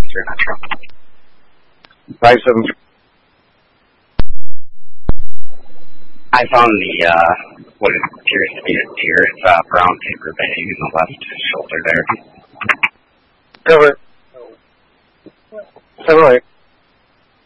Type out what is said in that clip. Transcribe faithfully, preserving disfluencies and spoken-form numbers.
Five seven. I found the, uh, what appears to be a deer. It's a brown paper bag in the left shoulder there. Cover.